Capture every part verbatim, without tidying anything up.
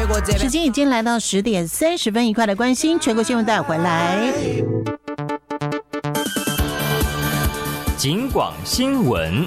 时间已经来到十点三十分，一块来关心全国新闻带回来。 警广新闻。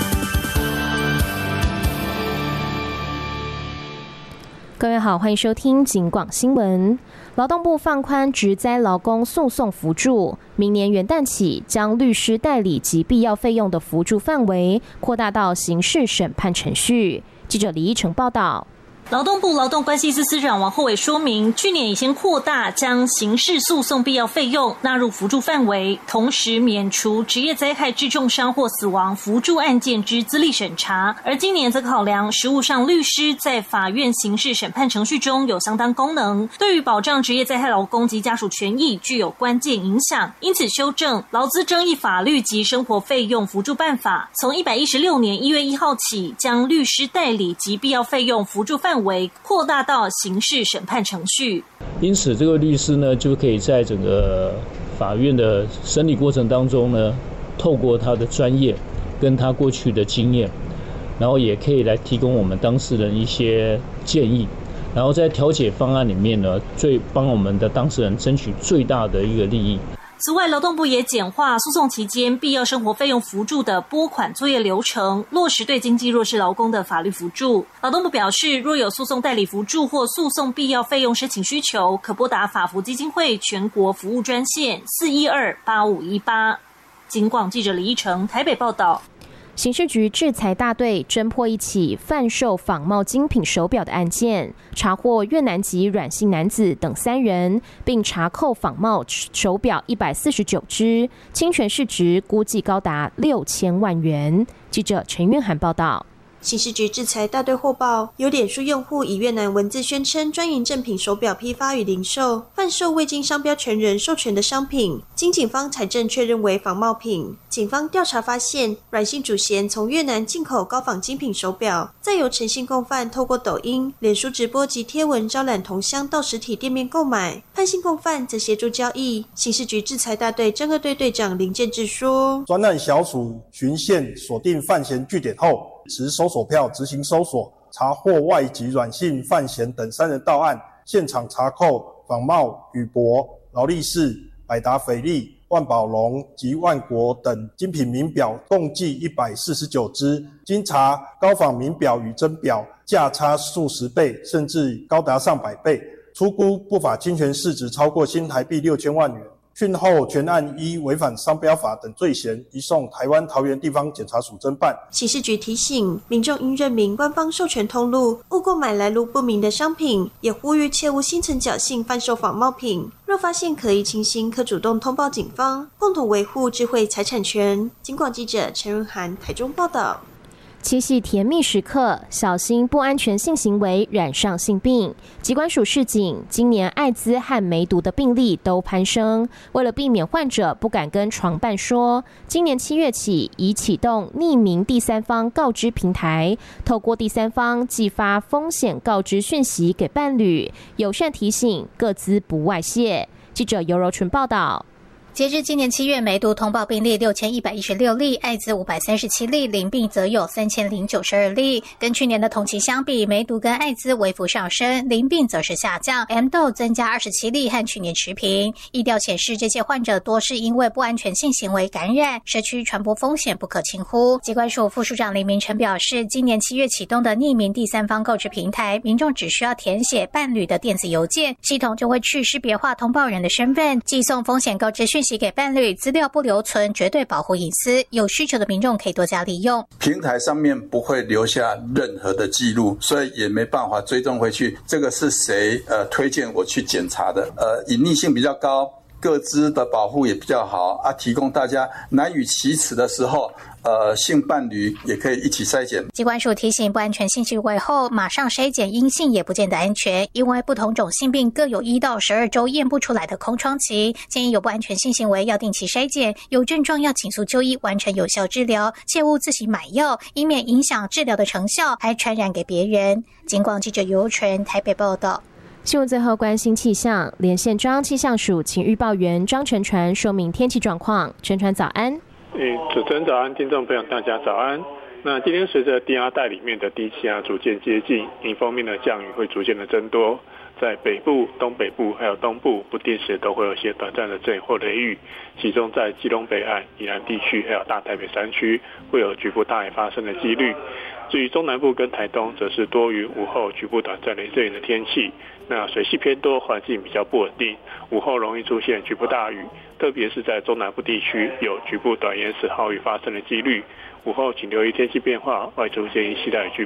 各位好，欢迎收听警广新闻。劳动部放宽职灾劳工诉讼扶助，明年元旦起将律师代理及必要费用的扶助范围扩大到刑事审判程序。记者李依成报道。 劳动部劳动关系司司长王厚伟说明，去年已先扩大将刑事诉讼必要费用纳入扶助范围，同时免除职业灾害致重伤或死亡扶助案件之资历审查。而今年则考量实务上律师在法院刑事审判程序中有相当功能，对于保障职业灾害劳工及家属权益具有关键影响，因此修正劳资争议法律及生活费用扶助办法，从一百一十六年一月一号起，将律师代理及必要费用扶助范围为扩大到刑事审判程序， 因此这个律师呢，就可以在整个法院的审理过程当中呢，透过他的专业跟他过去的经验，然后也可以来提供我们当事人一些建议，然后在调解方案里面呢，最帮我们的当事人争取最大的一个利益。 此外，劳动部也简化诉讼期间必要生活费用扶助的拨款作业流程，落实对经济弱势劳工的法律扶助。劳动部表示，若有诉讼代理扶助或诉讼必要费用申请需求，可拨打法扶基金会全国服务专线四一二八五一八。警广记者李依成台北报道。 刑事局制裁大队侦破一起贩售仿冒精品手表的案件，查获越南籍阮姓男子等三人，并查扣仿冒手表一百四十九只，侵权市值估计高达六千万元。记者陈韵涵报道。 刑事局制裁大队获报，有脸书用户以越南文字宣称专营正品手表批发与零售，贩售未经商标权人授权的商品，经警方采证确认为仿冒品。警方调查发现，阮姓主嫌从越南进口高仿精品手表，再由陈姓共犯透过抖音、脸书直播及贴文招揽同乡到实体店面购买，潘姓共犯则协助交易。刑事局制裁大队侦二队队长林建志说， 专案小组循线锁定范闲据点后，持搜索票执行搜索，查获外籍阮姓范闲等三人到案，现场查扣仿冒宇舶、劳力士、百达翡丽、万宝龙及万国等精品名表共计一百四十九只，经查高仿名表与真表价差数十倍，甚至高达上百倍，初估不法侵权市值超过新台币六千万元。讯后全案依违反商标法等罪嫌，移送台湾桃园地方检察署侦办。 刑事局提醒民众应认明官方授权通路，勿购买来路不明的商品，也呼吁切勿心存侥幸贩售仿冒品。若发现可疑情形，可主动通报警方，共同维护智慧财产权。警广记者陈润涵台中报道。 七夕甜蜜时刻，小心不安全性行为染上性病。疾管署示警，今年艾滋和梅毒的病例都攀升。为了避免患者不敢跟床伴说，今年七月起已启动匿名第三方告知平台，透过第三方寄发风险告知讯息给伴侣，友善提醒各自不外泄。记者尤柔纯报道。 截至今年七月，梅毒通报病例六千一百一十六例，艾滋五百三十七例，淋病则有三千零九十二例。跟去年的同期相比，梅毒跟艾滋微幅上升，淋病则是下降 ，M 豆增加二十七例，和去年持平。疫调显示，这些患者多是因为不安全性行为感染，社区传播风险不可轻忽。疾管署副署长林明成表示，今年七月启动的匿名第三方告知平台，民众只需要填写伴侣的电子邮件，系统就会去识别化通报人的身份，寄送风险告知讯息给伴侣，资料不留存，绝对保护隐私。有需求的民众可以多加利用。 平台上面不会留下任何的记录，所以也没办法追踪回去，这个是谁呃推荐我去检查的？呃，隐匿性比较高，个资的保护也比较好啊，提供大家难以启齿的时候。呃，性伴侣也可以一起筛检。 疾管署提醒，不安全性行为后马上筛检阴性也不见得安全，因为不同种性病各有一到十二周验不出来的空窗期。建议有不安全性行为要定期筛检，有症状要紧速就医，完成有效治疗，切勿自行买药，以免影响治疗的成效，还传染给别人。警广记者尤纯台北报道。 新闻最后关心气象，连线中央气象署请预报员张承传说明天气状况。承传早安。 嗯，主持人早安，听众朋友大家早安。 那今天随着低压带里面的低气压逐渐接近，迎风面的降雨会逐渐的增多，在北部、东北部还有东部不定时都会有一些短暂的阵雨或雷雨，其中在基隆北岸、宜兰地区还有大台北山区会有局部大雨发生的几率。至于中南部跟台东，则是多云午后局部短暂雷阵雨的天气。那水汽偏多，环境比较不稳定，午后容易出现局部大雨，特别是在中南部地区有局部短延时豪雨发生的几率。午后请留意天气变化，外出建议携带雨具